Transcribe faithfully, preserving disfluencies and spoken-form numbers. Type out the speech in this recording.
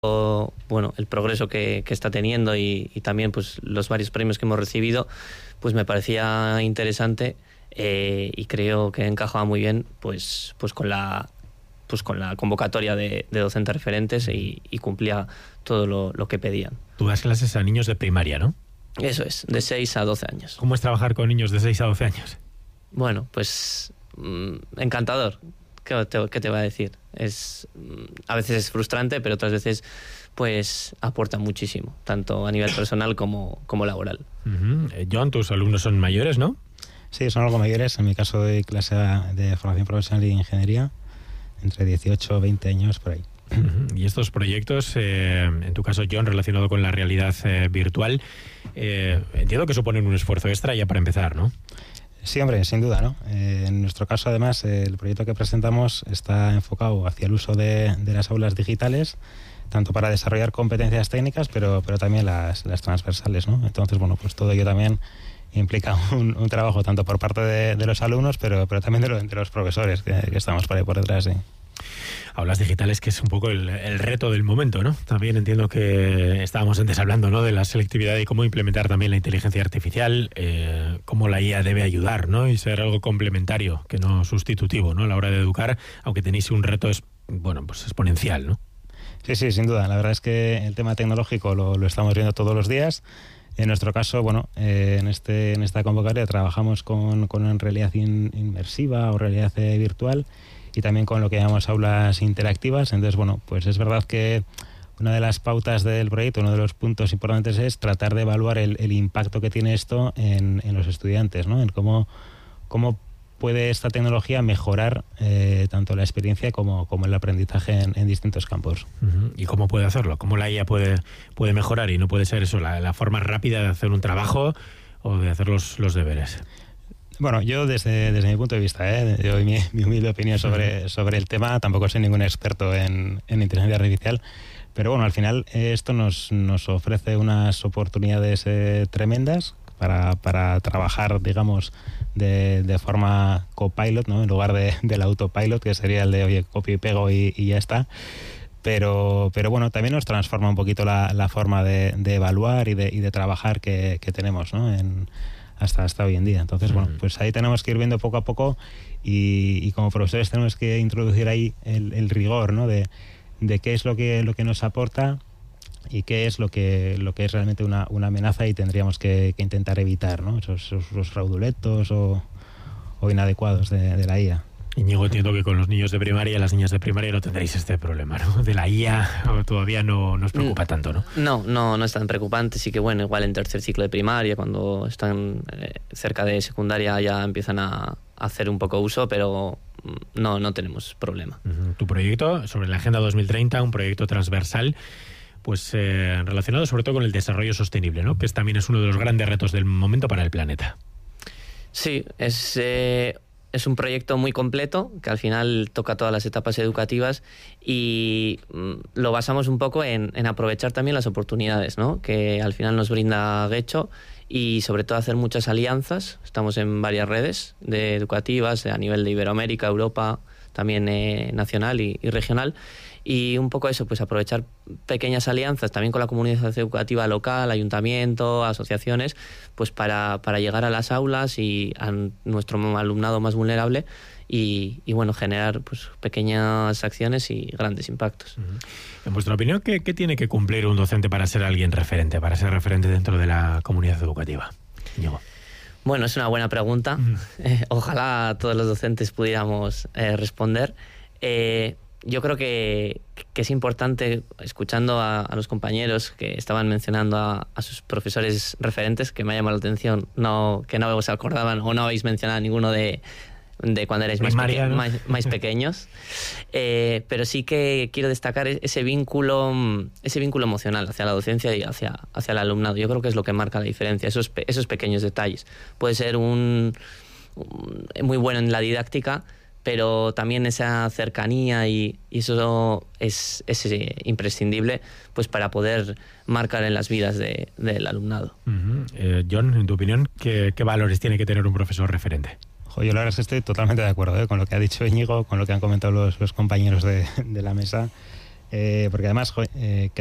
bueno, el progreso que, que está teniendo y, y también pues los varios premios que hemos recibido, pues me parecía interesante eh, y creo que encajaba muy bien pues, pues con la pues con la convocatoria de, de docentes referentes y, y cumplía todo lo, lo que pedían. Tú das clases a niños de primaria, ¿no? Eso es, de seis a doce años. ¿Cómo es trabajar con niños de seis a doce años? Bueno, pues mmm, encantador. ¿Qué te, ¿Qué te voy a decir? Es, a veces es frustrante, pero otras veces pues aporta muchísimo, tanto a nivel personal como, como laboral. Uh-huh. Eh, John, tus alumnos son mayores, ¿no? Sí, son algo mayores. En mi caso doy clase de formación profesional y ingeniería, entre dieciocho o veinte años por ahí. Uh-huh. Y estos proyectos, eh, en tu caso, John, relacionado con la realidad eh, virtual, eh, entiendo que suponen un esfuerzo extra ya para empezar, ¿no? Sí, hombre, sin duda, ¿no? Eh, en nuestro caso, además, eh, el proyecto que presentamos está enfocado hacia el uso de, de las aulas digitales, tanto para desarrollar competencias técnicas, pero, pero también las, las transversales, ¿no? Entonces, bueno, pues todo ello también implica un, un trabajo tanto por parte de, de los alumnos, pero, pero también de, lo, de los profesores que, que estamos por ahí por detrás, sí. Aulas digitales, que es un poco el, el reto del momento, ¿no? También entiendo que estábamos antes hablando, ¿no?, de la selectividad y cómo implementar también la inteligencia artificial, eh, cómo la I A debe ayudar, ¿no?, y ser algo complementario, que no sustitutivo, ¿no?, a la hora de educar, aunque tenéis un reto, es, bueno, pues exponencial, ¿no? Sí, sí, sin duda. La verdad es que el tema tecnológico lo, lo estamos viendo todos los días. En nuestro caso, bueno, eh, en este en esta convocatoria trabajamos con, con una realidad in, inmersiva o realidad eh, virtual, y también con lo que llamamos aulas interactivas. Entonces, bueno, pues es verdad que una de las pautas del proyecto, uno de los puntos importantes es tratar de evaluar el, el impacto que tiene esto en, en los estudiantes, ¿no? En cómo, cómo puede esta tecnología mejorar eh, tanto la experiencia como, como el aprendizaje en, en distintos campos. Uh-huh. ¿Y cómo puede hacerlo? ¿Cómo la I A puede, puede mejorar? Y no puede ser eso, la, la forma rápida de hacer un trabajo o de hacer los, los deberes. Bueno, yo desde, desde mi punto de vista, ¿eh? yo doy mi, mi humilde opinión sobre, sobre el tema, tampoco soy ningún experto en, en inteligencia artificial, pero bueno, al final eh, esto nos, nos ofrece unas oportunidades eh, tremendas para, para trabajar, digamos, de, de forma copilot, ¿no?, en lugar de, del autopilot, que sería el de, oye, copio y pego y, y ya está. Pero, pero bueno, también nos transforma un poquito la, la forma de, de evaluar y de, y de trabajar que, que tenemos, ¿no?, en hasta hasta hoy en día. Entonces, bueno, pues ahí tenemos que ir viendo poco a poco y, y como profesores tenemos que introducir ahí el, el rigor, ¿no?, de, de qué es lo que lo que nos aporta y qué es lo que lo que es realmente una, una amenaza y tendríamos que, que intentar evitar, ¿no?, esos, esos, esos fraudulentos o, o inadecuados de, de la I A. Íñigo, entiendo que con los niños de primaria y las niñas de primaria no tendréis este problema, ¿no? De la I A todavía no nos preocupa tanto, ¿no? No, no, no es tan preocupante. Sí que, bueno, igual en tercer ciclo de primaria, cuando están eh, cerca de secundaria ya empiezan a, a hacer un poco uso, pero no, no tenemos problema. Uh-huh. Tu proyecto sobre la Agenda dos mil treinta, un proyecto transversal, pues eh, relacionado sobre todo con el desarrollo sostenible, ¿no?, que es, también es uno de los grandes retos del momento para el planeta. Sí, es... Eh, Es un proyecto muy completo que al final toca todas las etapas educativas y mm, lo basamos un poco en, en aprovechar también las oportunidades, ¿no?, que al final nos brinda Getxo y sobre todo hacer muchas alianzas. Estamos en varias redes de educativas a nivel de Iberoamérica, Europa, también eh, nacional y, y regional. Y un poco eso, pues aprovechar pequeñas alianzas también con la comunidad educativa local, ayuntamiento, asociaciones, pues para, para llegar a las aulas y a nuestro alumnado más vulnerable y, y bueno, generar pues pequeñas acciones y grandes impactos. Uh-huh. En vuestra opinión, ¿qué, qué tiene que cumplir un docente para ser alguien referente, para ser referente dentro de la comunidad educativa? Diego. Bueno, es una buena pregunta. Uh-huh. Eh, ojalá todos los docentes pudiéramos eh, responder. Eh, Yo creo que, que es importante, escuchando a, a los compañeros que estaban mencionando a, a sus profesores referentes, que me ha llamado la atención no, que no os acordaban o no habéis mencionado a ninguno de, de cuando erais más, peque- ¿no? más, más pequeños. Eh, pero sí que quiero destacar ese vínculo, ese vínculo emocional hacia la docencia y hacia, hacia el alumnado. Yo creo que es lo que marca la diferencia, esos, esos pequeños detalles. Puede ser un, un muy bueno en la didáctica, pero también esa cercanía y, y eso es, es imprescindible pues para poder marcar en las vidas de, del alumnado. Uh-huh. Eh, John, en tu opinión, ¿qué, qué valores tiene que tener un profesor referente? Jo, yo la verdad es que estoy totalmente de acuerdo, ¿eh?, con lo que ha dicho Íñigo, con lo que han comentado los, los compañeros de, de la mesa. eh, porque además, eh,